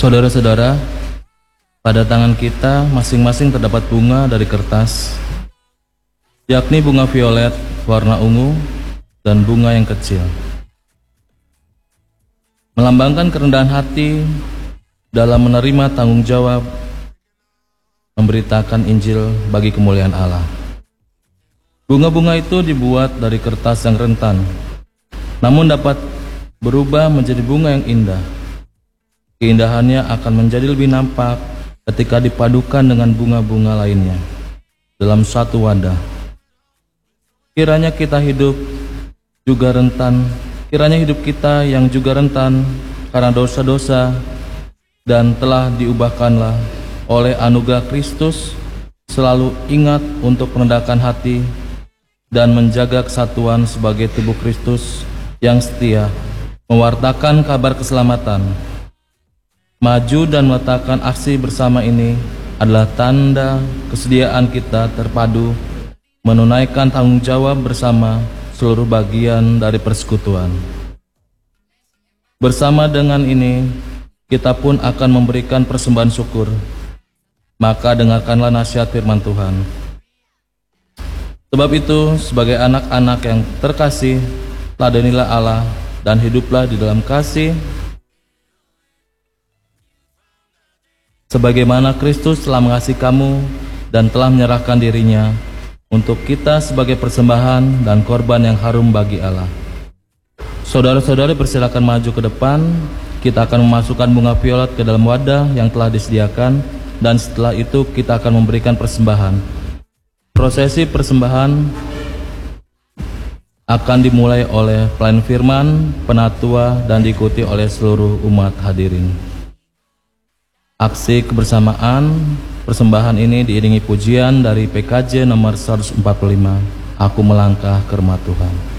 Saudara-saudara, pada tangan kita masing-masing terdapat bunga dari kertas, yakni bunga violet warna ungu dan bunga yang kecil, melambangkan kerendahan hati dalam menerima tanggung jawab memberitakan Injil bagi kemuliaan Allah. Bunga-bunga itu dibuat dari kertas yang rentan, namun dapat berubah menjadi bunga yang indah. Keindahannya akan menjadi lebih nampak ketika dipadukan dengan bunga-bunga lainnya dalam satu wadah. Kiranya kita hidup juga rentan, kiranya hidup kita yang juga rentan karena dosa-dosa dan telah diubahkanlah oleh anugerah Kristus, selalu ingat untuk merendahkan hati dan menjaga kesatuan sebagai tubuh Kristus yang setia, mewartakan kabar keselamatan. Maju dan meletakkan aksi bersama ini adalah tanda kesediaan kita terpadu menunaikan tanggung jawab bersama seluruh bagian dari persekutuan. Bersama dengan ini, kita pun akan memberikan persembahan syukur. Maka dengarkanlah nasihat firman Tuhan. Sebab itu, sebagai anak-anak yang terkasih, ladenilah Allah dan hiduplah di dalam kasih, sebagaimana Kristus telah mengasihi kamu dan telah menyerahkan dirinya untuk kita sebagai persembahan dan korban yang harum bagi Allah. Saudara-saudari, persilakan maju ke depan. Kita akan memasukkan bunga violet ke dalam wadah yang telah disediakan, dan setelah itu kita akan memberikan persembahan. Prosesi persembahan akan dimulai oleh pelayan firman, penatua, dan diikuti oleh seluruh umat hadirin. Aksi kebersamaan persembahan ini diiringi pujian dari PKJ nomor 145, Aku Melangkah ke Rumah Tuhan.